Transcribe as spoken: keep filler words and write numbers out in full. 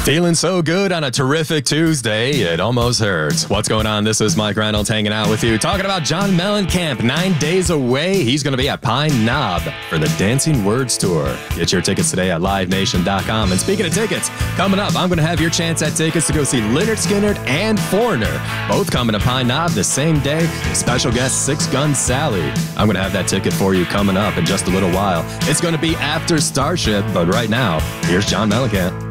Feeling so good on a terrific Tuesday, it almost hurts. What's going on? This is Mike Reynolds hanging out with you, talking about John Mellencamp, nine days away. He's going to be at Pine Knob for the Dancing Words Tour. Get your tickets today at live nation dot com. And speaking of tickets, coming up, I'm going to have your chance at tickets to go see Lynyrd Skynyrd and Foreigner, both coming to Pine Knob the same day. Special guest Six Gun Sally. I'm going to have that ticket for you coming up in just a little while. It's going to be after Starship, but right now, here's John Mellencamp.